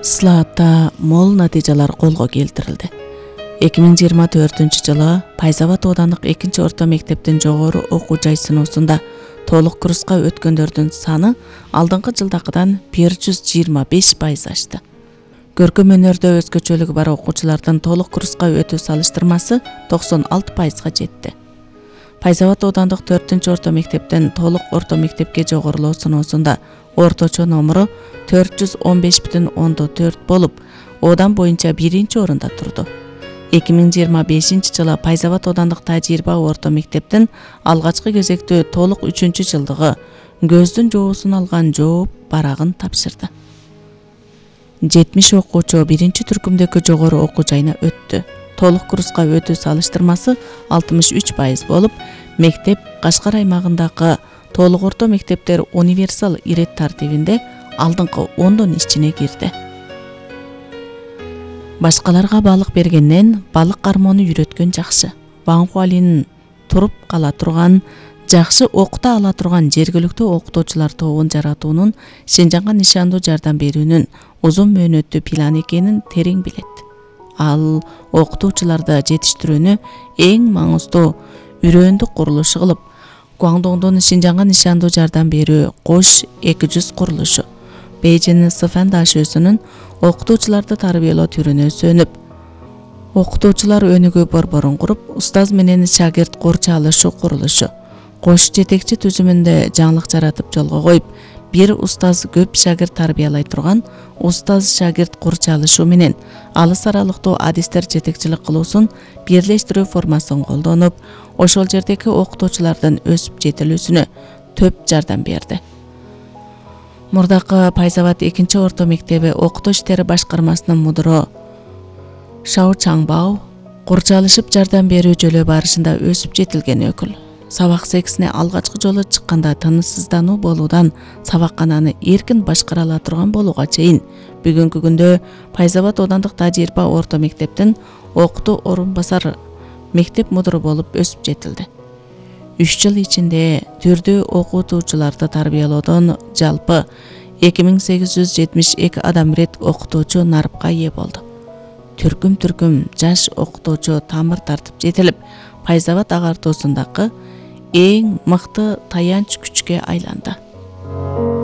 Слаатта мол натыйжалар колго келтирилди. 2024-жылы Пайзават оодандык 2-орто мектептин жогору окуу жай сыноосунда толук курска өткөндөрдүн саны алдыңкы жылдакыдан 125% ашты. Көркөм өнөрдө өзгөчөлүгү бар окуучулардын толук курска өтүү салыштырмасы 96%га жетти. Пайзават оодандык 4-орто мектептен толук орто мектепке жогорулоо сыноосунда орточо номуру 415,4 болуп, одан боюнча 1-орунда турду. 2025-жылы Пайзават оодандык Тажирба орто мектептин алгачкы кезектүү толук 3-жылдыгы көздүн жоосун алган жооп барагын тапшырды. 70 окуучу 1-түркүмдөгү жогору окуу жайына өттү. Толук курска өтүү салыштырмасы 63% болуп, мектеп Кашкар аймагындагы толук орто мектептер универсал ирет тартибинде алдыңкы 10 ичине кирди. Башкаларга балык бергенден балык кармоону үйрөткөн жакшы. Вангхуалинин туруп кала турган, жакшы окута ала турган жергиликтүү окутуучулар тобун жаратуунун Шинжаңга нишандуу жардам берүүнүн узун мөөнөттүү план экенин терең билет. Ал окутуучуларды жетиштирүүнү эң маңыздуу үрөөндүк курулушу кылып, Гуандоңдун Шинжаңга нишандуу жардам берүү кош 200 курулушу, Бейжиңдин Сыфан дашөөсүнүн окутуучуларды тарбиялоо түрүнө сөнүп, окутуучулар өнүгүү борборун куруп, устаз менен шагирт курча алышы курулушу, кош жетекчи түзүмүндө жаңылык жаратып жолго коюп, бир устаз көп шагирт тарбиялай турган устаз-шагирт курча алышы менен алыс аралыктуу адистер жетекчилик кылуусун бирлештирүү формасын колдонуп, ошол жердеги окутуучулардын өсүп жетилүүсүнө төп жардам берди. Мурдакы Пайзават 2-орто мектеби окутуу иштери башкармасынын мудуру Шау Чаңбао курча алышып жардам берүү жөлөө барышында өсүп жетилген өкүл. Сабак сексине алгачкы жолу чыкканда тыныссыздануу болуудан сабаккананы эркин башкара ала турган болууга чейин бүгүнкү күндө Пайзават оодандык Тажирба орто мектептин окутуу орун басар мектеп мудуру болуп өсүп жетилди. 3 жыл ичинде түрдүү окутуучуларды тарбиялоодон жалпы 2872 адам рет окутуучу нарыпка ээ болду. Түркүм жаш окутуучу тамыр тартып жетилип, Пайзават агартуусундагы эң мыкты таянч күчкө айланды.